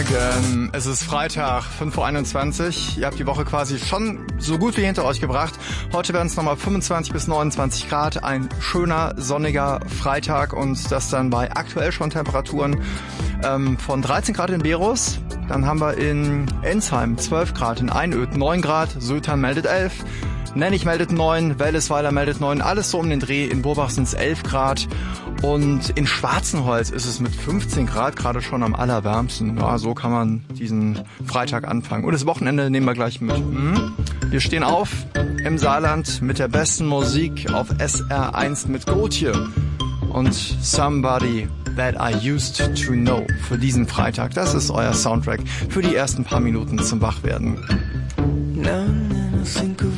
Morgen. Es ist Freitag, 5:21 Uhr. Ihr habt die Woche quasi schon so gut wie hinter euch gebracht. Heute werden es nochmal 25 bis 29 Grad. Ein schöner, sonniger Freitag und das dann bei aktuell schon Temperaturen von 13 Grad in Berus. Dann haben wir in Ensheim 12 Grad, in Einöd 9 Grad, Sötern meldet 11, Nennig meldet 9, Wellesweiler meldet 9, alles so um den Dreh. In Burbach sind es 11 Grad und in Schwarzenholz ist es mit 15 Grad gerade schon am allerwärmsten. Ja, so kann man diesen Freitag anfangen. Und das Wochenende nehmen wir gleich mit. Wir stehen auf im Saarland mit der besten Musik auf SR1 mit Gotye und Somebody That I Used to Know für diesen Freitag. Das ist euer Soundtrack für die ersten paar Minuten zum Wachwerden. Now and then I think